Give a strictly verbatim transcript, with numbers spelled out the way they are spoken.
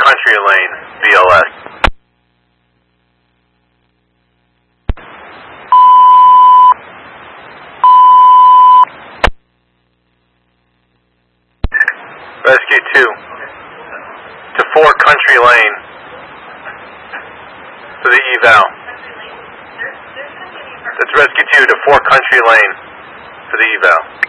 Country Lane, B L S. Rescue two to four Country Lane for the eval. That's Rescue two to four Country Lane for the eval.